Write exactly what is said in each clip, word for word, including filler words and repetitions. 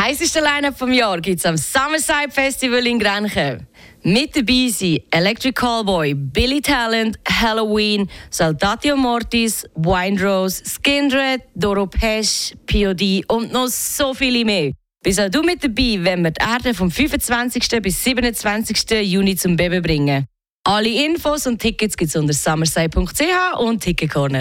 heisseste Line-Up vom Jahr gibt es am Summerside Festival in Grenchen. Mit dabei sind Electric Callboy, Billy Talent, Halloween, Saltatio Mortis, Windrose, Skindred, Doro Pesch, P O D und noch so viele mehr. Bist auch du mit dabei, wenn wir die Erde vom fünfundzwanzigsten bis siebenundzwanzigsten Juni zum Baby bringen. Alle Infos und Tickets gibt es unter summerside punkt c h und Ticket Corner.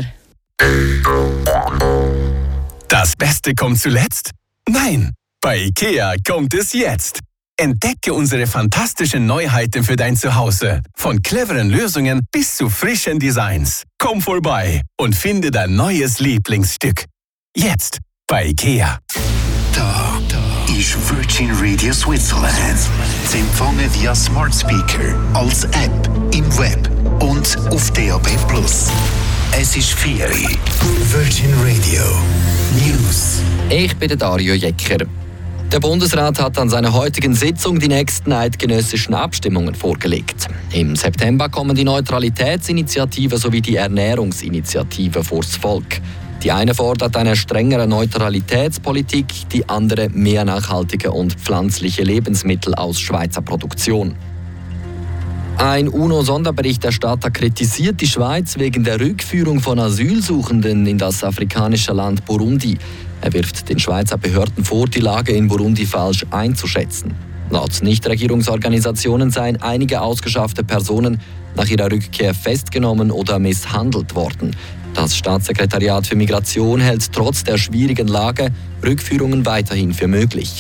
Das Beste kommt zuletzt? Nein, bei IKEA kommt es jetzt. Entdecke unsere fantastischen Neuheiten für dein Zuhause. Von cleveren Lösungen bis zu frischen Designs. Komm vorbei und finde dein neues Lieblingsstück. Jetzt bei IKEA. Da, da ist Virgin Radio Switzerland. Sie empfangen via Smart Speaker, als App, im Web und auf D A B plus. Es ist vier Virgin Radio News. Ich bin der Dario Jecker. Der Bundesrat hat an seiner heutigen Sitzung die nächsten eidgenössischen Abstimmungen vorgelegt. Im September kommen die Neutralitätsinitiative sowie die Ernährungsinitiative vors Volk. Die eine fordert eine strengere Neutralitätspolitik, die andere mehr nachhaltige und pflanzliche Lebensmittel aus Schweizer Produktion. Ein UNO-Sonderberichterstatter kritisiert die Schweiz wegen der Rückführung von Asylsuchenden in das afrikanische Land Burundi. Er wirft den Schweizer Behörden vor, die Lage in Burundi falsch einzuschätzen. Laut Nichtregierungsorganisationen seien einige ausgeschaffte Personen nach ihrer Rückkehr festgenommen oder misshandelt worden. Das Staatssekretariat für Migration hält trotz der schwierigen Lage Rückführungen weiterhin für möglich.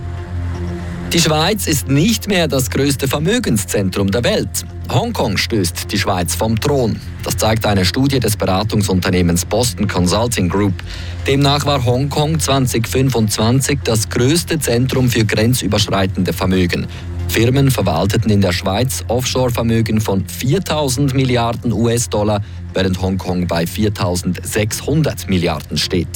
Die Schweiz ist nicht mehr das größte Vermögenszentrum der Welt. Hongkong stößt die Schweiz vom Thron. Das zeigt eine Studie des Beratungsunternehmens Boston Consulting Group. Demnach war Hongkong zwanzig fünfundzwanzig das größte Zentrum für grenzüberschreitende Vermögen. Firmen verwalteten in der Schweiz Offshore-Vermögen von viertausend Milliarden U S-Dollar, während Hongkong bei viertausendsechshundert Milliarden steht.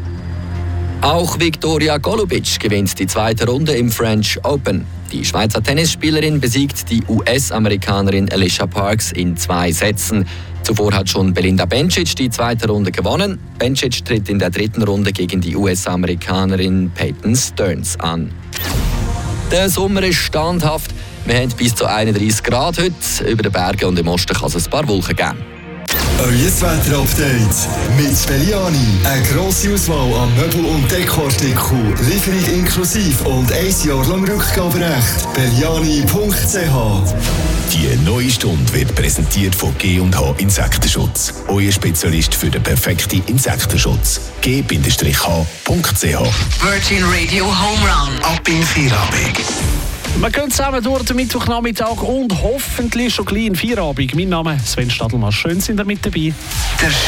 Auch Viktoria Golubic gewinnt die zweite Runde im French Open. Die Schweizer Tennisspielerin besiegt die U S-Amerikanerin Alicia Parks in zwei Sätzen. Zuvor hat schon Belinda Bencic die zweite Runde gewonnen. Bencic tritt in der dritten Runde gegen die U S-Amerikanerin Peyton Stearns an. Der Sommer ist standhaft. Wir haben bis zu einunddreissig Grad heute. Über den Bergen und im Osten kann es ein paar Wolken geben. Euer Wetter-Update mit Belliani. Eine grosse Auswahl an Möbel- und Dekoartikeln. Lieferung inklusive und ein Jahr lang Rückgaberecht. Belliani punkt c h. Die neue Stunde wird präsentiert von G und H Insektenschutz. Euer Spezialist für den perfekten Insektenschutz. G H punkt c h. Virgin Radio Home Run. Ab in Feierabend. Wir gehen zusammen durch den Mittwochnachmittag und hoffentlich schon gleich in Feierabend. Mein Name ist Sven Stadelmann. Schön, sind ihr mit dabei. Der